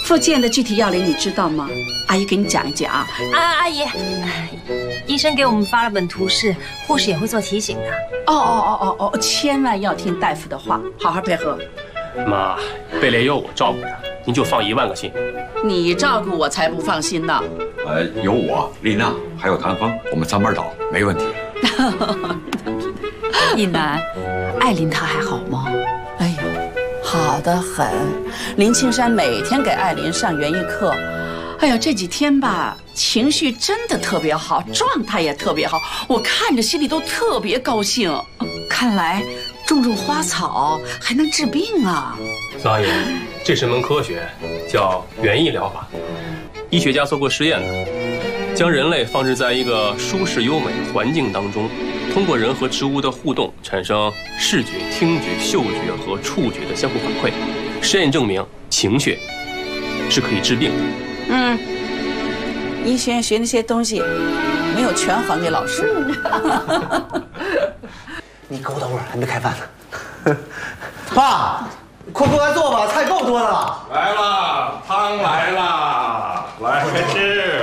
复健的具体要领你知道吗？阿姨给你讲一讲啊。 阿姨，医生给我们发了本图示，护士也会做提醒的。 哦，千万要听大夫的话，好好配合。 妈，贝雷有我照顾他，您就放1万个心。 你照顾我才不放心呢。 有我、丽娜还有谭峰，我们3班倒，没问题。 一楠，艾琳她还好吗？哎呦，好得很。林青山每天给艾琳上园艺课，哎呀，这几天吧，情绪真的特别好，状态也特别好，我看着心里都特别高兴。看来种花草还能治病啊！ 孙阿姨，这是门科学，叫园艺疗法。医学家做过实验的，将人类放置在一个舒适优美的环境当中，通过人和植物的互动，产生视觉、听觉、嗅觉和触觉的相互反馈。实验证明，情绪是可以治病的。 医学院学那些东西，没有全还给老师。 你给我等会儿，还没开饭呢。爸，快过来坐吧，菜够多的了。 来了，汤来了，来吃。